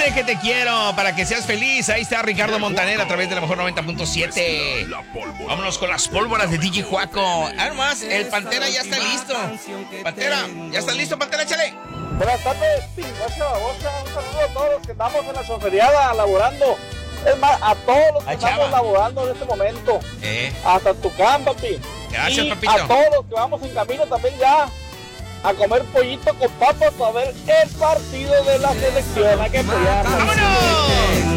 Dime que te quiero para que seas feliz. Ahí está Ricardo Montaner a través de la mejor 90.7. Vámonos con las pólvoras de DJ Juaco. Además, el Pantera ya está listo. Pantera, ¿ya está listo, Pantera? Échale. Buenas tardes, pinche babosa. Un saludo a todos los que estamos en la soferiada laborando. Es más, a todos los que estamos laborando en este momento. Hasta tu campo, papi. Gracias, y papito. a todos los que vamos en camino también ya a comer pollito con papas para ver el partido de la selección. Hay que apoyar. ¡Vámonos!